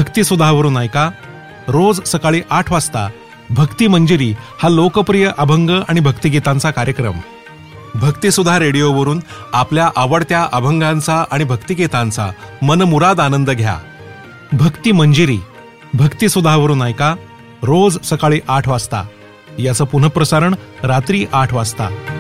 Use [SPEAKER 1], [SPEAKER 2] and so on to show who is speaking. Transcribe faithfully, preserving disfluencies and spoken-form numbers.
[SPEAKER 1] भक्तिसुधावरून ऐका रोज सकाळी आठ वाजता भक्ती मंजिरी हा लोकप्रिय अभंग आणि भक्तिगीतांचा कार्यक्रम. भक्तिसुधा रेडिओवरून आपल्या आवडत्या अभंगांचा आणि भक्तिगीतांचा मनमुराद आनंद घ्या. भक्ती मंजिरी भक्तिसुधावरून ऐका रोज सकाळी आठ वाजता. याचं पुनःप्रसारण रात्री आठ वाजता.